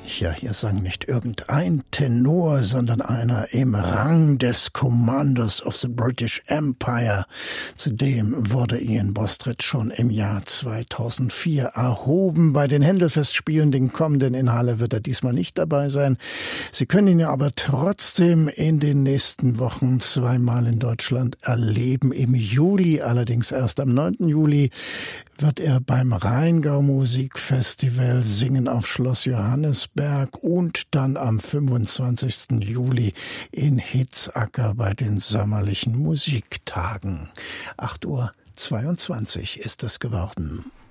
Ja, hier sang nicht irgendein Tenor, sondern einer im Rang des Commanders of the British Empire. Zudem wurde Ian Bostridge schon im Jahr 2004 erhoben. Bei den Händelfestspielen, den kommenden in Halle, wird er diesmal nicht dabei sein. Sie können ihn aber trotzdem in den nächsten Wochen zweimal in Deutschland erleben. Im Juli, allerdings erst am 9. Juli, wird er beim Rheingau Musikfestival singen auf Schloss Johannisberg und dann am 25. Juli in Hitzacker bei den sommerlichen Musiktagen. 8:22 Uhr ist es geworden.